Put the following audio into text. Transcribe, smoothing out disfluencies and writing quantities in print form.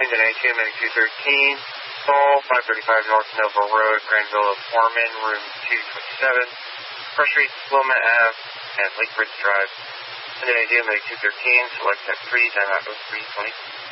292, Medic 213, call 535 North Nova Road, Granville, Foreman, room 227, First Street, Wilma Ave, and Lake Ridge Drive. 292, Medic 213, select F3, timeout 0320.